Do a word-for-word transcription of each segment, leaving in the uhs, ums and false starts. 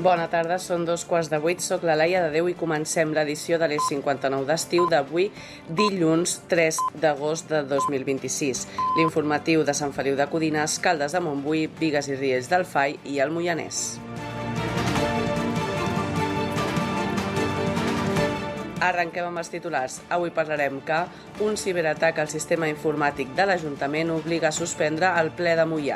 Bona tarda, són dos quarts de vuit, soc la Laia de Déu i comencem l'edició de l'Eix cinquanta-nou d'estiu d'avui, dilluns tres d'agost de dos mil vint-i-sis. L'informatiu de Sant Feliu de Codines, Caldes de Montbui, Bigues i Riells del Fai i el Moianès. Arrenquem amb els titulars. Avui parlarem que un ciberatac al sistema informàtic de l'Ajuntament obliga a suspendre el ple de Moià.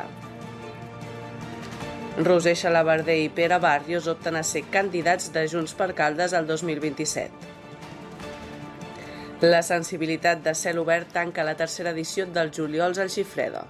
Roser Xalabarder i Pere Barrios opten a ser candidats de Junts per Caldes el dos mil vint-i-set. La sensibilitat de cel obert tanca la tercera edició dels Juliols al Gifreda.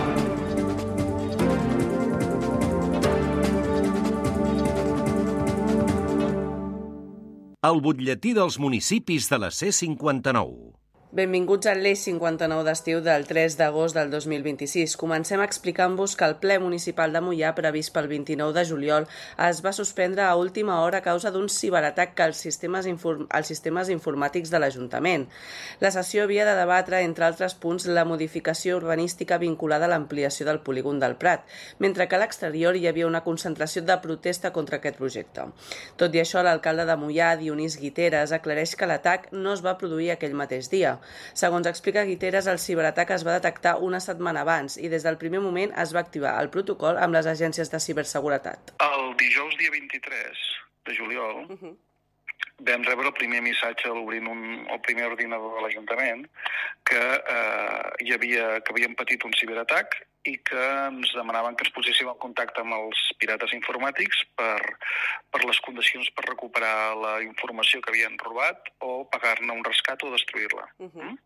El butlletí dels municipis de la C cinquanta-nou. Benvinguts a l'Eix cinquanta-nou d'estiu del tres d'agost del dos mil vint-i-sis. Comencem explicant-vos que el ple municipal de Moià, previst pel vint-i-nou de juliol, es va suspendre a última hora a causa d'un ciberatac als sistemes, inform... als sistemes informàtics de l'Ajuntament. La sessió havia de debatre, entre altres punts, la modificació urbanística vinculada a l'ampliació del polígon del Prat, mentre que a l'exterior hi havia una concentració de protesta contra aquest projecte. Tot i això, l'alcalde de Moià, Dionís Guiteres, aclareix que l'atac no es va produir aquell mateix dia. Segons explica Guiteres, el ciberatac es va detectar una setmana abans i des del primer moment es va activar el protocol amb les agències de ciberseguretat. El dijous dia vint-i-tres de juliol uh -huh. vam rebre el primer missatge obrint un, el primer ordinador de l'Ajuntament que, eh, hi havia, que havien patit un ciberatac i que ens demanaven que ens poséssim en contacte amb els pirates informàtics per, per les condicions per recuperar la informació que havien robat o pagar-ne un rescat o destruir-la. Uh -huh. mm?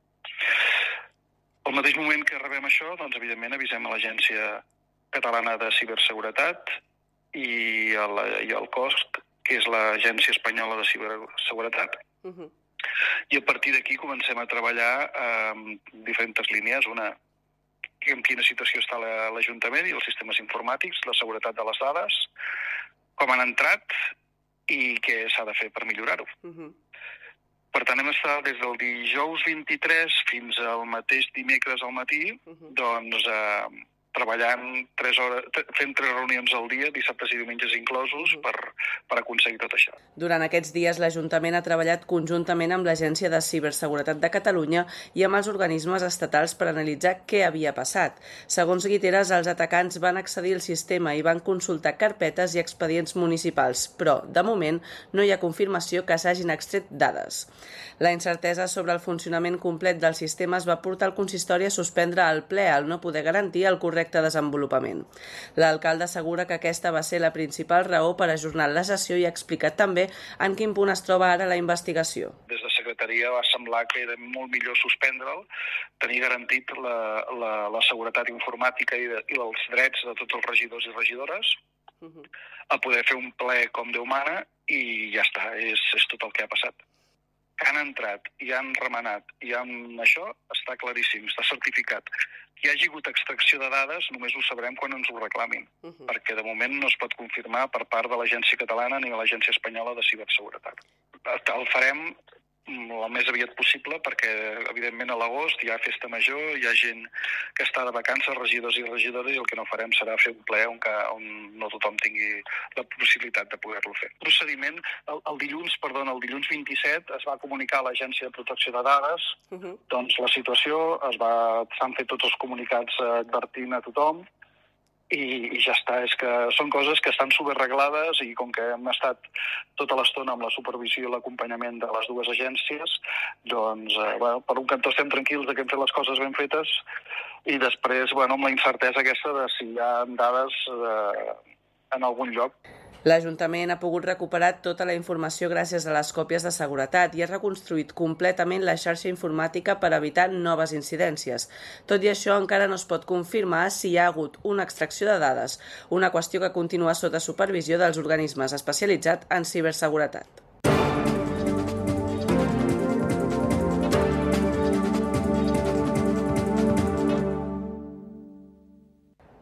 Al mateix moment que rebem això, doncs, evidentment, avisem a l'Agència Catalana de Ciberseguretat i, a la, i al C O S C, que és l'Agència Espanyola de Ciberseguretat. Uh -huh. I a partir d'aquí comencem a treballar en diferents línies. Una, en quina situació està l'Ajuntament i els sistemes informàtics, la seguretat de les dades, com han entrat i què s'ha de fer per millorar-ho. Uh -huh. Per tant, hem estat des del dijous vint-i-tres fins al mateix dimecres al matí, uh -huh. doncs, eh, treballant tres hores, fent tres reunions al dia, dissabtes i diumenges inclosos, per, per aconseguir tot això. Durant aquests dies, l'Ajuntament ha treballat conjuntament amb l'Agència de Ciberseguretat de Catalunya i amb els organismes estatals per analitzar què havia passat. Segons Guiteres, els atacants van accedir al sistema i van consultar carpetes i expedients municipals, però, de moment, no hi ha confirmació que s'hagin extret dades. La incertesa sobre el funcionament complet del sistema es va portar al consistori a suspendre el ple al no poder garantir el correcte desenvolupament. L'alcalde assegura que aquesta va ser la principal raó per ajornar la sessió i ha explicat també en quin punt es troba ara la investigació. Des de secretaria va semblar que era molt millor suspendre'l, tenir garantit la, la, la seguretat informàtica i, de, i els drets de tots els regidors i regidores, uh -huh. a poder fer un ple com Déu mana i ja està, és, és tot el que ha passat. Que han entrat i han remenat i han... això està claríssim, està certificat. Que hi hagi hagut extracció de dades només ho sabrem quan ens ho reclamin, uh -huh. perquè de moment no es pot confirmar per part de l'Agència Catalana ni de l'Agència Espanyola de Ciberseguretat. El farem el més aviat possible perquè, evidentment, a l'agost hi ha festa major, hi ha gent que està de vacances, regidors i regidores, i el que no farem serà fer un ple on, que, on no tothom tingui la possibilitat de poder-lo fer. El procediment, el, el dilluns, perdó, el dilluns vint-i-set es va comunicar a l'Agència de Protecció de Dades, uh -huh. doncs la situació, es va, s'han fet tots els comunicats advertint a tothom, I, i ja està, és que són coses que estan superreglades i com que hem estat tota l'estona amb la supervisió i l'acompanyament de les dues agències, doncs, eh, bueno, per un cantó estem tranquils de que hem fet les coses ben fetes i després, bueno, amb la incertesa aquesta de si hi ha dades eh, en algun lloc. L'Ajuntament ha pogut recuperar tota la informació gràcies a les còpies de seguretat i ha reconstruït completament la xarxa informàtica per evitar noves incidències. Tot i això, encara no es pot confirmar si hi ha hagut una extracció de dades, una qüestió que continua sota supervisió dels organismes especialitzats en ciberseguretat.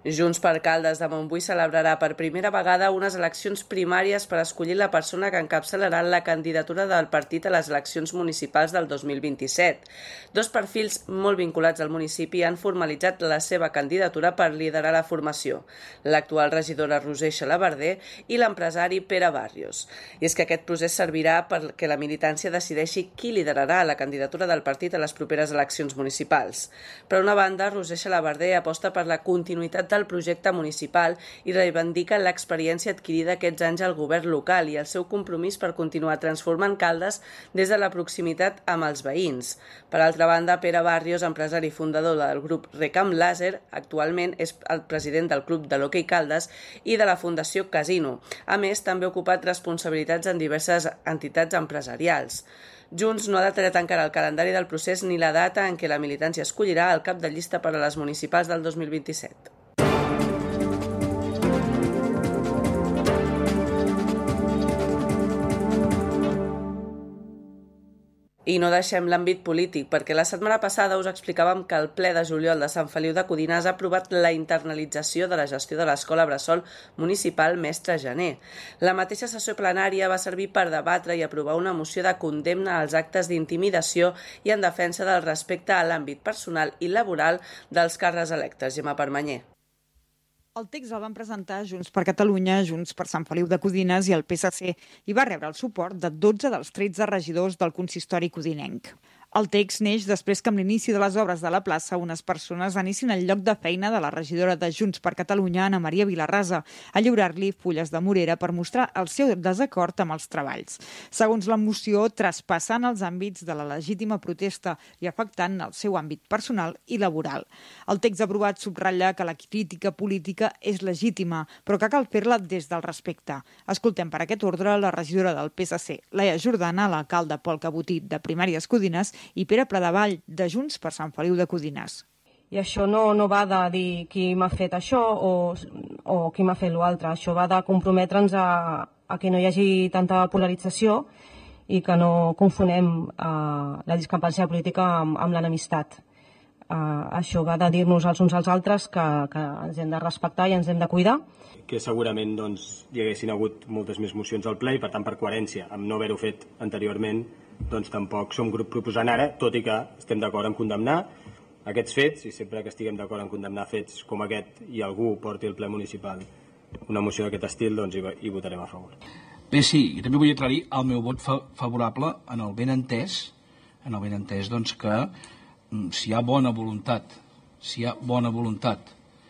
Junts per Caldes de Montbui celebrarà per primera vegada unes eleccions primàries per escollir la persona que encapçalarà la candidatura del partit a les eleccions municipals del dos mil vint-i-set. Dos perfils molt vinculats al municipi han formalitzat la seva candidatura per liderar la formació, l'actual regidora Roser Xalabarder i l'empresari Pere Barrios. I és que aquest procés servirà perquè la militància decideixi qui liderarà la candidatura del partit a les properes eleccions municipals. Per una banda, Roser Xalabarder aposta per la continuïtat del projecte municipal i reivindica l'experiència adquirida aquests anys al govern local i el seu compromís per continuar transformant Caldes des de la proximitat amb els veïns. Per altra banda, Pere Barrios, empresari fundador del grup Recam Làser, actualment és el president del Club de l'Hoquei Caldes i de la Fundació Casino. A més, també ha ocupat responsabilitats en diverses entitats empresarials. Junts no ha detallat encara el calendari del procés ni la data en què la militància escollirà el cap de llista per a les municipals del dos mil vint-i-set. I no deixem l'àmbit polític, perquè la setmana passada us explicàvem que el ple de juliol de Sant Feliu de Codines ha aprovat la internalització de la gestió de l'Escola Bressol Municipal Mestre Janer. La mateixa sessió plenària va servir per debatre i aprovar una moció de condemna als actes d'intimidació i en defensa del respecte a l'àmbit personal i laboral dels càrrecs electes. Gemma Permanyer. El text el van presentar Junts per Catalunya, Junts per Sant Feliu de Codines i el P S C i va rebre el suport de dotze dels tretze regidors del consistori codinenc. El text neix després que amb l'inici de les obres de la plaça unes persones anessin al lloc de feina de la regidora de Junts per Catalunya, Ana Maria Vilarrasa, a lliurar-li fulles de morera per mostrar el seu desacord amb els treballs. Segons la moció, traspassant els àmbits de la legítima protesta i afectant el seu àmbit personal i laboral. El text aprovat subratlla que la crítica política és legítima, però que cal fer-la des del respecte. Escoltem per aquest ordre la regidora del P S C, Laia Jordana, l'alcalde Pol Cabotit de Primàries Codines i Pere Pradevall, de Junts per Sant Feliu de Codines. I això no, no va de dir qui m'ha fet això o, o qui m'ha fet l'altre. Això va de comprometre'ns a, a que no hi hagi tanta polarització i que no confonem uh, la discrepància política amb, amb l'enemistat. Uh, això va de dir-nos els uns als altres que, que ens hem de respectar i ens hem de cuidar. Que segurament doncs, hi haguessin hagut moltes més mocions al ple i, per tant, per coherència, amb no haver-ho fet anteriorment, doncs tampoc som grup proposant ara, tot i que estem d'acord en condemnar aquests fets, i sempre que estiguem d'acord en condemnar fets com aquest i algú porti al ple municipal una moció d'aquest estil, doncs hi, hi votarem a favor. Bé, sí, i també vull aclarir el meu vot fa favorable en el ben entès, en el ben entès doncs, que mm, si hi ha bona voluntat, si hi ha bona voluntat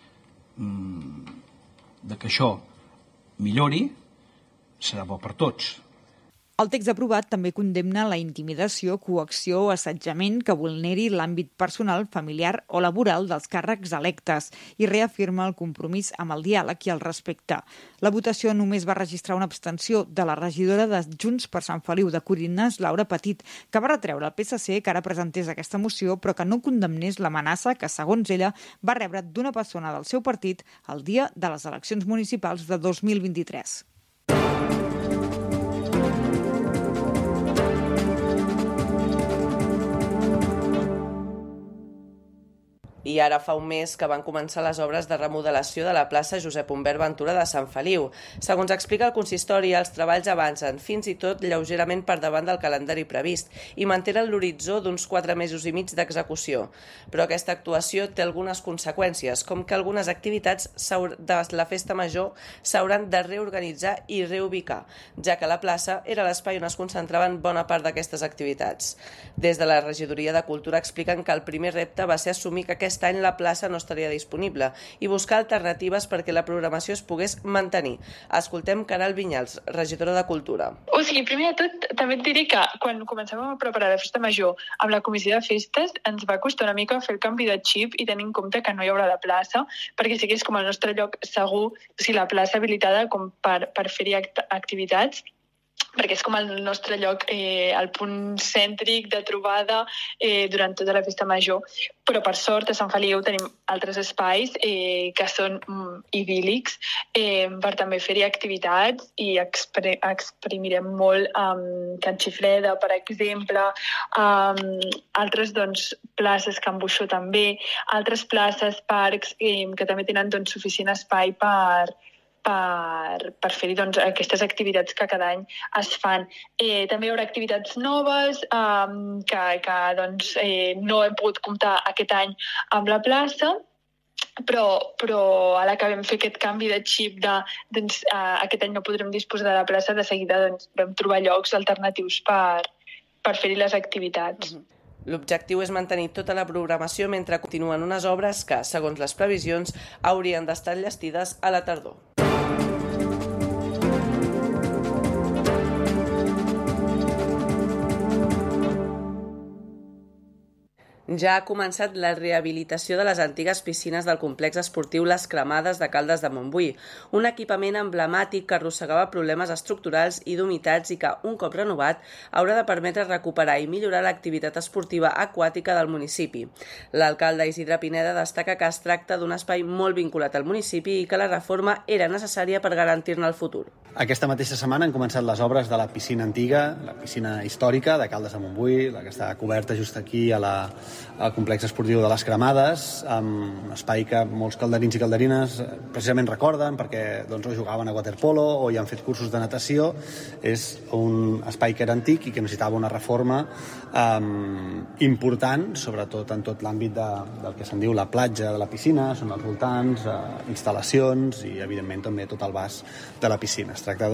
mm, de que això millori, serà bo per tots. El text aprovat també condemna la intimidació, coacció o assetjament que vulneri l'àmbit personal, familiar o laboral dels càrrecs electes i reafirma el compromís amb el diàleg i el respecte. La votació només va registrar una abstenció de la regidora de Junts per Sant Feliu de Codines, Laura Petit, que va retreure al P S C que ara presentés aquesta moció però que no condemnés l'amenaça que, segons ella, va rebre d'una persona del seu partit el dia de les eleccions municipals de dos mil vint-i-tres. I ara fa un mes que van començar les obres de remodelació de la plaça Josep Humbert Ventura de Sant Feliu. Segons explica el consistori, els treballs avancen fins i tot lleugerament per davant del calendari previst i mantenen l'horitzó d'uns quatre mesos i mig d'execució. Però aquesta actuació té algunes conseqüències, com que algunes activitats de la festa major s'hauran de reorganitzar i reubicar, ja que la plaça era l'espai on es concentraven bona part d'aquestes activitats. Des de la Regidoria de Cultura expliquen que el primer repte va ser assumir que aquesta Aquest any la plaça no estaria disponible i buscar alternatives perquè la programació es pogués mantenir. Escoltem Caral Vinyals, regidora de Cultura. O sigui, primer de tot, també et diré que quan començàvem a preparar la festa major amb la comissió de festes ens va costar una mica fer el canvi de xip i tenir en compte que no hi haurà la plaça perquè sigués com el nostre lloc segur, o sigui, la plaça habilitada com per, per fer-hi act activitats. perquè és com el nostre lloc, eh, el punt cèntric de trobada eh, durant tota la festa major. Però, per sort, a Sant Feliu tenim altres espais eh, que són mm, idíl·lics eh, per també fer-hi activitats i exper exprimirem molt amb Can Xifreda, per exemple, um, altres doncs, places Can Buixó també, altres places, parcs, eh, que també tenen doncs, suficient espai per per, per fer doncs, aquestes activitats que cada any es fan. Eh, també hi haurà activitats noves eh, que, que doncs, eh, no hem pogut comptar aquest any amb la plaça, però, però a la que vam fer aquest canvi de xip de doncs, eh, aquest any no podrem disposar de la plaça, de seguida doncs, vam trobar llocs alternatius per, per fer-hi les activitats. Mm-hmm. L'objectiu és mantenir tota la programació mentre continuen unes obres que, segons les previsions, haurien d'estar enllestides a la tardor. Ja ha començat la rehabilitació de les antigues piscines del complex esportiu Les Cremades de Caldes de Montbui, un equipament emblemàtic que arrossegava problemes estructurals i d'humitats i que, un cop renovat, haurà de permetre recuperar i millorar l'activitat esportiva aquàtica del municipi. L'alcalde Isidre Pineda destaca que es tracta d'un espai molt vinculat al municipi i que la reforma era necessària per garantir-ne el futur. Aquesta mateixa setmana han començat les obres de la piscina antiga, la piscina històrica de Caldes de Montbui, la que està coberta just aquí a la al complex esportiu de Les Cremades, amb un espai que molts calderins i calderines precisament recorden perquè doncs, o jugaven a waterpolo o hi han fet cursos de natació. És un espai que era antic i que necessitava una reforma um, important, sobretot en tot l'àmbit de, del que se'n diu la platja de la piscina, són els voltants, uh, instal·lacions i, evidentment, també tot el bas de la piscina. Es tracta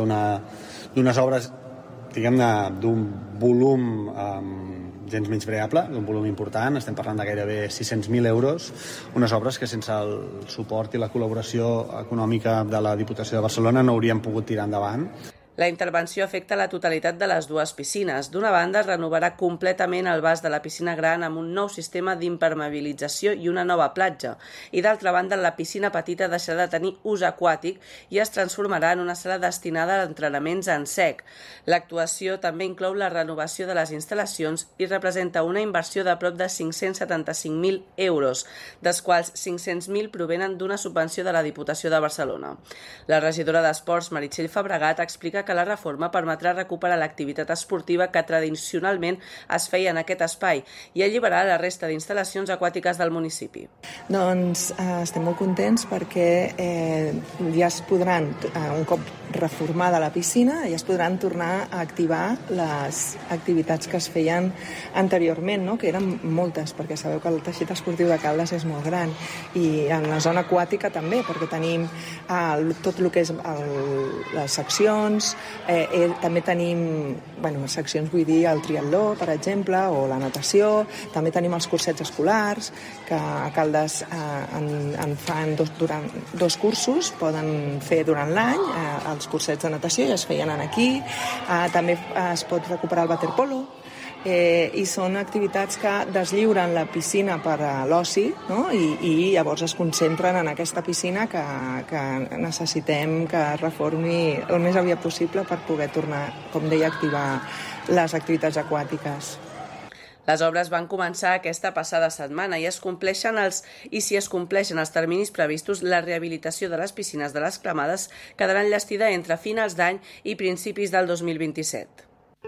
d'unes obres, diguem-ne, d'un volum um, gens menyspreable, d'un volum important. Estem parlant de gairebé sis-cents mil euros, unes obres que sense el suport i la col·laboració econòmica de la Diputació de Barcelona no hauríem pogut tirar endavant. La intervenció afecta la totalitat de les dues piscines. D'una banda, es renovarà completament el bas de la piscina gran amb un nou sistema d'impermeabilització i una nova platja. I d'altra banda, la piscina petita deixarà de tenir ús aquàtic i es transformarà en una sala destinada a entrenaments en sec. L'actuació també inclou la renovació de les instal·lacions i representa una inversió de prop de cinc-cents setanta-cinc mil euros, dels quals cinc-cents mil provenen d'una subvenció de la Diputació de Barcelona. La regidora d'Esports, Meritxell Fabregat, explica que la reforma permetrà recuperar l'activitat esportiva que tradicionalment es feia en aquest espai i alliberar la resta d'instal·lacions aquàtiques del municipi. Doncs eh, estem molt contents perquè eh, ja es podran, eh, un cop reformada la piscina, ja es podran tornar a activar les activitats que es feien anteriorment, no? Que eren moltes, perquè sabeu que el teixit esportiu de Caldes és molt gran, i en la zona aquàtica també, perquè tenim eh, tot el que és el, les seccions, eh, eh, també tenim bueno, seccions, vull dir, el triatló, per exemple, o la natació, també tenim els cursets escolars, que a Caldes eh, en, en fan dos, durant, dos cursos, poden fer durant l'any, eh, els cursets de natació ja es feien aquí, eh, també es pot recuperar el waterpolo, eh, i són activitats que deslliuren la piscina per a l'oci, no? I, i llavors es concentren en aquesta piscina que, que necessitem que es reformi el més aviat possible per poder tornar, com deia, a activar les activitats aquàtiques. Les obres van començar aquesta passada setmana i es compleixen els i si es compleixen els terminis previstos, la rehabilitació de les piscines de les Cremades quedarà enllestida entre finals d'any i principis del dos mil vint-i-set.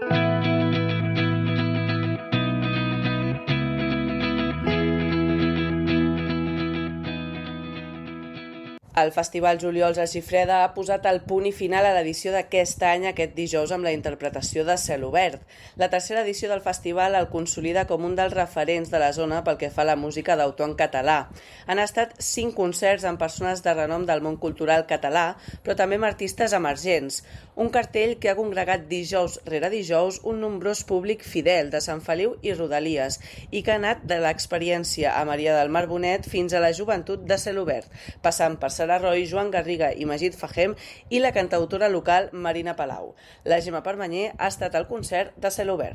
El Festival Juliols a Gifreda ha posat el punt i final a l'edició d'aquest any aquest dijous amb la interpretació de Cel Obert. La tercera edició del festival el consolida com un dels referents de la zona pel que fa a la música d'autor en català. Han estat cinc concerts amb persones de renom del món cultural català, però també amb artistes emergents. Un cartell que ha congregat dijous rere dijous un nombrós públic fidel de Sant Feliu i Rodalies i que ha anat de l'experiència a Maria del Mar Bonet fins a la joventut de Cel Obert, passant per Sara Roy, Joan Garriga i Magid Fahem i la cantautora local Marina Palau. La Gemma Permanyer ha estat al concert de Cel Obert.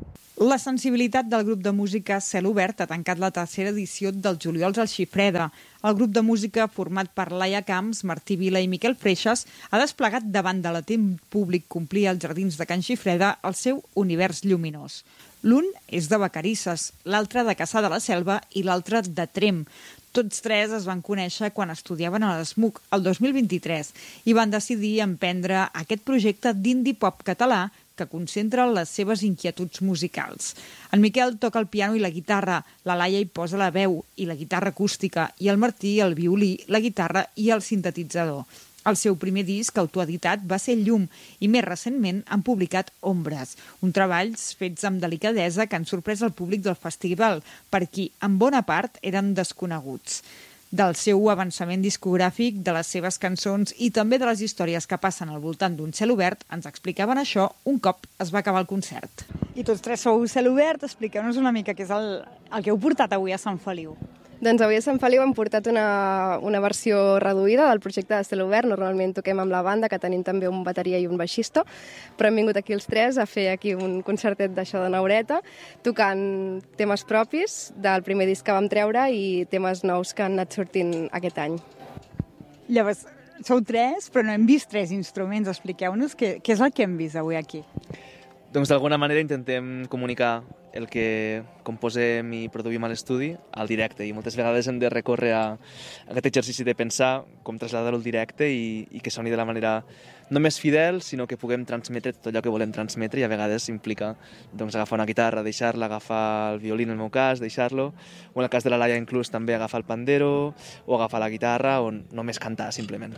La sensibilitat del grup de música Cel Obert ha tancat la tercera edició del Juliols al Xifreda. El grup de música, format per Laia Camps, Martí Vila i Miquel Freixas, ha desplegat davant de l'atent públic complir als jardins de Can Xifreda el seu univers lluminós. L'un és de Vacarisses, l'altre de Cassà de la Selva i l'altre de Tremp. Tots tres es van conèixer quan estudiaven a l'ESMUC el dos mil vint-i-tres i van decidir emprendre aquest projecte d'indie pop català que concentra les seves inquietuds musicals. En Miquel toca el piano i la guitarra, la Laia hi posa la veu i la guitarra acústica i el Martí el violí, la guitarra i el sintetitzador. El seu primer disc autoeditat va ser Llum i més recentment han publicat Ombres, un treballs fets amb delicadesa que han sorprès el públic del festival, per qui en bona part eren desconeguts. Del seu avançament discogràfic, de les seves cançons i també de les històries que passen al voltant d'un Cel Obert, ens explicaven això un cop es va acabar el concert. I tots tres sou Cel Obert, expliqueu-nos una mica què és el, el que heu portat avui a Sant Feliu. Doncs avui a Sant Feliu hem portat una, una versió reduïda del projecte de Cel Obert. Normalment toquem amb la banda, que tenim també un bateria i un baixista, però hem vingut aquí els tres a fer aquí un concertet d'això de Naureta, tocant temes propis del primer disc que vam treure i temes nous que han anat sortint aquest any. Llavors, sou tres, però no hem vist tres instruments. Expliqueu-nos què, què és el que hem vist avui aquí. Doncs d'alguna manera intentem comunicar el que composem i produïm a l'estudi al directe i moltes vegades hem de recórrer a aquest exercici de pensar com traslladar-ho al directe i, i que soni de la manera no més fidel, sinó que puguem transmetre tot allò que volem transmetre i a vegades implica doncs, agafar una guitarra, deixar-la, agafar el violí en el meu cas, deixar-lo, o en el cas de la Laia inclús també agafar el pandero o agafar la guitarra o només cantar simplement.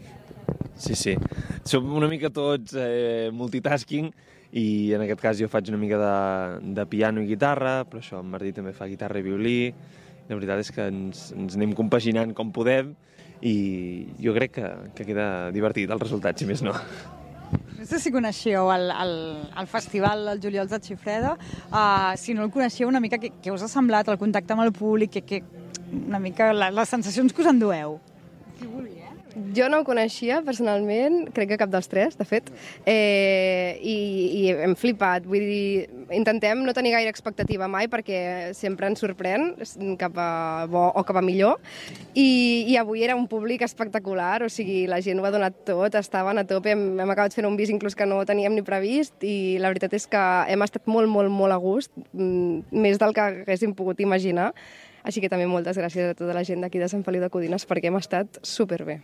Sí, sí. Som una mica tots eh, multitasking i en aquest cas jo faig una mica de, de piano i guitarra, però això, en Martí també fa guitarra i violí. La veritat és que ens, ens anem compaginant com podem i jo crec que, que queda divertit el resultat, si més no. No sé si coneixeu el, el, el festival del Juliols de Xifreda. Uh, si no el coneixeu, una mica què, què us ha semblat el contacte amb el públic, que, que, una mica la, les sensacions que us endueu? Qui vulgui, eh? Jo no ho coneixia personalment, crec que cap dels tres, de fet, eh, i, i hem flipat. Vull dir, intentem no tenir gaire expectativa mai perquè sempre ens sorprèn cap a bo o cap a millor. I, i avui era un públic espectacular, o sigui, la gent ho ha donat tot, estaven a tope, hem, hem acabat fent un bis inclús que no teníem ni previst i la veritat és que hem estat molt, molt, molt a gust, més del que haguéssim pogut imaginar. Així que també moltes gràcies a tota la gent d'aquí de Sant Feliu de Codines perquè hem estat superbé.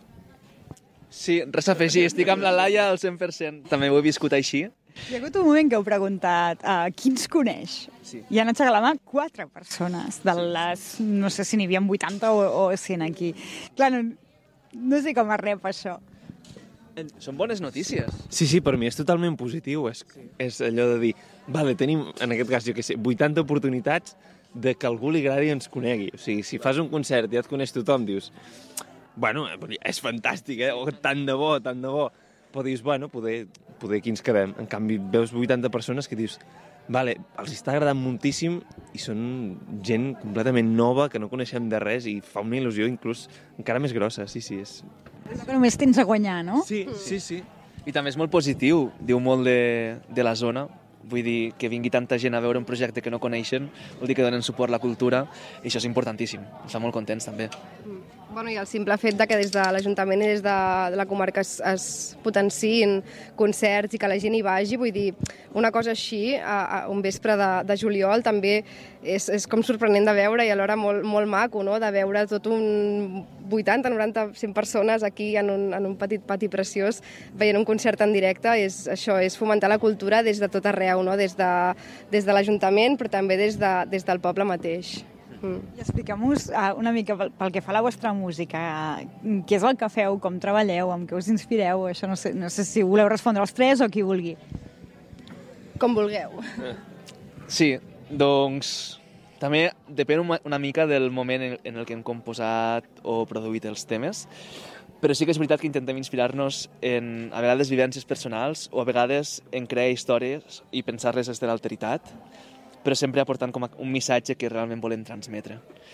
Sí, res a afegir, estic amb la Laia al cent per cent. També ho he viscut així. Hi ha hagut un moment que heu preguntat uh, qui ens coneix? Sí. I han aixecat la mà quatre persones, de les, no sé si n'hi havia vuitanta o, o cent aquí. Clar, no, no sé com es rep això. Són bones notícies. Sí, sí, per mi és totalment positiu. És, és allò de dir, vale, tenim, en aquest cas, jo què sé, vuitanta oportunitats de que algú li agradi i ens conegui. O sigui, si fas un concert i ja et coneix tothom, dius, bueno, és fantàstic, eh? O tant de bo, tant de bo. Però dius, bueno, poder, poder aquí ens quedem. En canvi, veus vuitanta persones que dius, vale, els està agradant moltíssim i són gent completament nova que no coneixem de res i fa una il·lusió inclús encara més grossa, sí, sí. És... Que només tens a guanyar, no? Sí, sí, sí. I també és molt positiu, diu molt de, de la zona. Vull dir, que vingui tanta gent a veure un projecte que no coneixen, vol dir que donen suport a la cultura, i això és importantíssim. Ens fa molt contents, també. Bueno, i el simple fet de que des de l'Ajuntament i des de, de la comarca es, es potenciïn concerts i que la gent hi vagi, vull dir, una cosa així, a, a un vespre de, de juliol, també és, és com sorprenent de veure i alhora molt, molt maco, no?, de veure tot un vuitanta, noranta, cent persones aquí en un, en un petit pati preciós veient un concert en directe. És, això és fomentar la cultura des de tot arreu, no?, des de, des de l'Ajuntament, però també des, de, des del poble mateix. Mm. I expliquem-nos uh, una mica pel, pel que fa a la vostra música, uh, què és el que feu, com treballeu, amb què us inspireu, això no sé, no sé si voleu respondre els tres o qui vulgui. Com vulgueu. Sí, doncs també depèn una, una mica del moment en, en el que hem composat o produït els temes, però sí que és veritat que intentem inspirar-nos en, a vegades, vivències personals o a vegades en crear històries i pensar-les des de l'alteritat, però sempre aportant com un missatge que realment volem transmetre.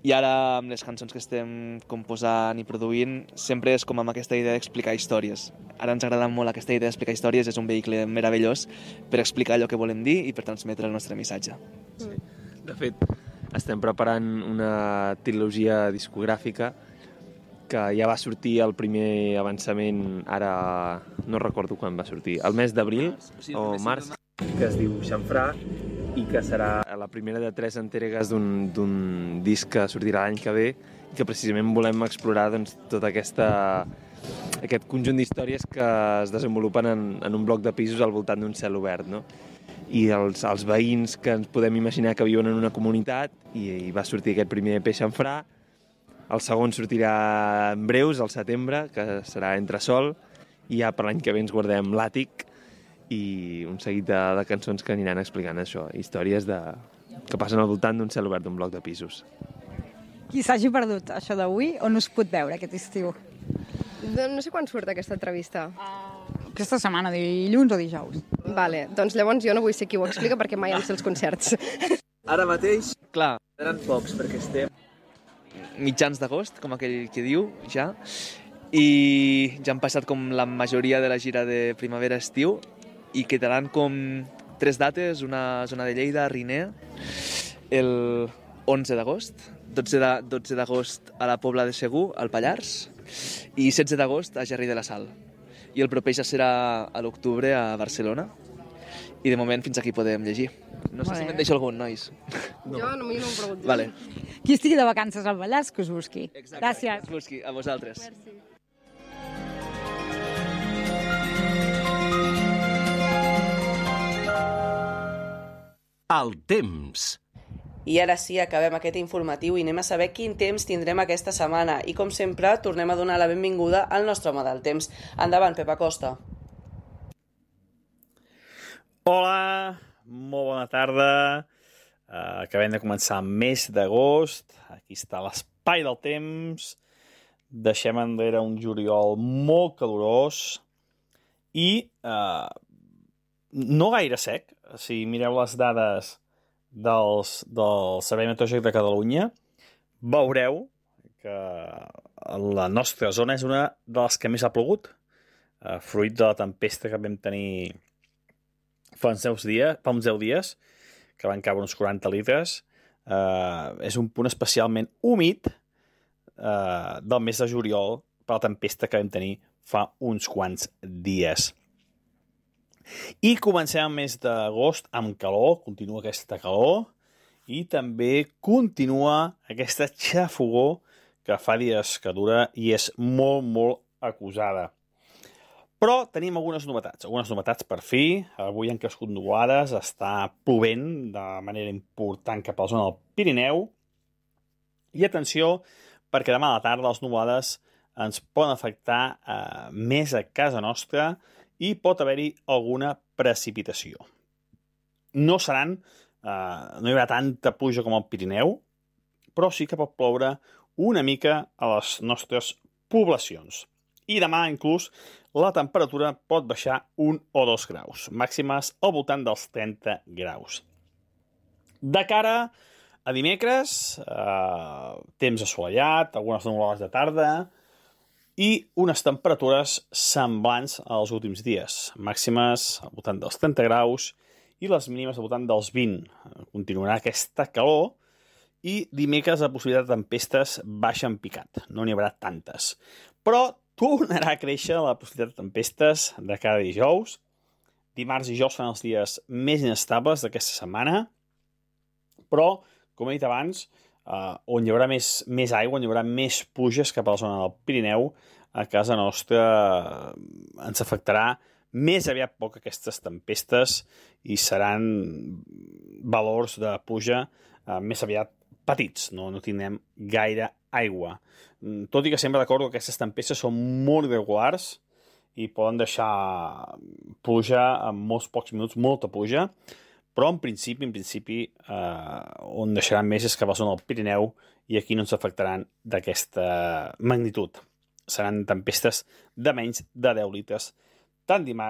I ara, amb les cançons que estem composant i produint, sempre és com amb aquesta idea d'explicar històries. Ara ens agrada molt aquesta idea d'explicar històries, és un vehicle meravellós per explicar allò que volem dir i per transmetre el nostre missatge. Sí. De fet, estem preparant una trilogia discogràfica que ja va sortir el primer avançament, ara no recordo quan va sortir, el mes d'abril o març, que es diu Xamfrà, i que serà la primera de tres entregues d'un disc que sortirà l'any que ve i que precisament volem explorar doncs, tot aquesta, aquest conjunt d'històries que es desenvolupen en, en un bloc de pisos al voltant d'un cel obert, no? I els, els veïns que ens podem imaginar que viuen en una comunitat, i, i va sortir aquest primer E P Xamfrà, el segon sortirà en breus, al setembre, que serà Entresol, i ja per l'any que ve ens guardem L'Àtic, i un seguit de, de cançons que aniran explicant això, històries de, que passen al voltant d'un cel obert d'un bloc de pisos. Qui s'hagi perdut això d'avui, on us pot veure aquest estiu? No sé quan surt aquesta entrevista. Aquesta setmana, dilluns o dijous. Vale, doncs llavors jo no vull ser qui ho explica perquè mai em sé els concerts. Ara mateix, clar, eren pocs perquè estem mitjans d'agost, com aquell que diu, ja, i ja han passat com la majoria de la gira de primavera-estiu, i quedaran com tres dates, una zona de Lleida, Rinea, el onze d'agost, dotze d'agost a la Pobla de Segur, al Pallars, i setze d'agost a Gerri de la Sal. I el proper ja serà a l'octubre a Barcelona, i de moment fins aquí podem llegir. No sé si me'n deixo algun, nois. No. Jo no m'ho pregunto. Vale. Qui estigui de vacances al Pallars, que us busqui. Exacte. Gràcies. Que us busqui, a vosaltres. Merci. El temps. I ara sí, acabem aquest informatiu i anem a saber quin temps tindrem aquesta setmana. I com sempre, tornem a donar la benvinguda al nostre home del temps. Endavant, Pep Acosta. Hola, molt bona tarda. Uh, acabem de començar el mes d'agost. Aquí està l'espai del temps. Deixem enrere un juliol molt calorós i uh, no gaire sec. Si mireu les dades dels, del Servei Meteorològic de Catalunya, veureu que la nostra zona és una de les que més ha plogut, eh, fruit de la tempesta que vam tenir fa uns deu dies, fa uns deu dies, que van caure uns quaranta litres. Eh, és un punt especialment humit eh, del mes de juliol per la tempesta que vam tenir fa uns quants dies. I comencem el mes d'agost amb calor, continua aquesta calor, i també continua aquesta xafogor que fa dies que dura i és molt, molt acusada. Però tenim algunes novetats, algunes novetats per fi. Avui han crescut nuvolades, està plovent de manera important cap a la zona del Pirineu. I atenció, perquè demà a la tarda les nuvolades ens poden afectar eh, més a casa nostra, i pot haver-hi alguna precipitació. No seran, eh, no hi haurà tanta pluja com al Pirineu, però sí que pot ploure una mica a les nostres poblacions. I demà, inclús, la temperatura pot baixar un o dos graus, màximes al voltant dels trenta graus. De cara a dimecres, eh, temps assolellat, algunes nuvolades de tarda, i unes temperatures semblants als últims dies, màximes al voltant dels trenta graus i les mínimes al voltant dels vint. Continuarà aquesta calor i dimecres la possibilitat de tempestes baixa en picat, no n'hi haurà tantes. Però tornarà a créixer la possibilitat de tempestes de cada dijous. Dimarts i dijous són els dies més inestables d'aquesta setmana, però, com he dit abans, Uh, on hi haurà més, més aigua, on hi haurà més pluges cap a la zona del Pirineu, a casa nostra uh, ens afectarà més aviat poc aquestes tempestes i seran valors de pluja uh, més aviat petits, no, no tindrem gaire aigua. Tot i que sempre recordo que aquestes tempestes són molt irregulars i poden deixar pluja en molts pocs minuts, molta pluja, però en principi, en principi, eh, on deixaran més és que va zona del Pirineu i aquí no ens afectaran d'aquesta magnitud. Seran tempestes de menys de deu litres, tant dimarts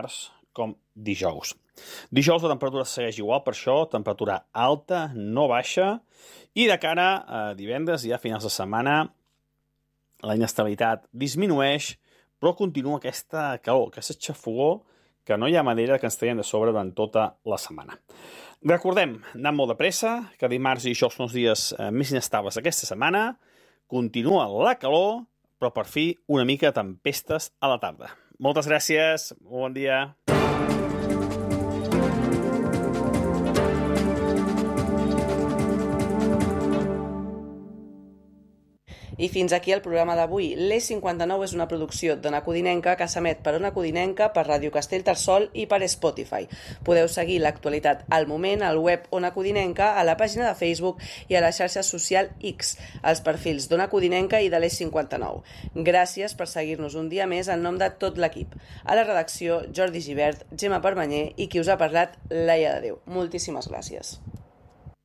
com dijous. Dijous la temperatura segueix igual, per això, temperatura alta, no baixa, i de cara a divendres i a finals de setmana la inestabilitat disminueix, però continua aquesta calor, aquesta xafogor, que no hi ha manera que ens traiem de sobre durant tota la setmana. Recordem, anant molt de pressa, que dimarts i dijous són els dies més inestables d'aquesta setmana, continua la calor, però per fi una mica de tempestes a la tarda. Moltes gràcies, bon dia. I fins aquí el programa d'avui. l'E cinquanta-nou és una producció d'Ona Codinenca que s'emet per Ona Codinenca, per Ràdio Castellterçol i per Spotify. Podeu seguir l'actualitat al moment al web Ona Codinenca, a la pàgina de Facebook i a la xarxa social X, als perfils d'Ona Codinenca i de l'E cinquanta-nou. Gràcies per seguir-nos un dia més en nom de tot l'equip. A la redacció, Jordi Givert, Gemma Permanyer i qui us ha parlat, Laia de Déu. Moltíssimes gràcies.